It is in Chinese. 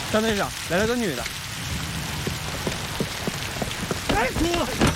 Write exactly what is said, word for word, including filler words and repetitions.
张队长，来了个女的。 哎，哭了。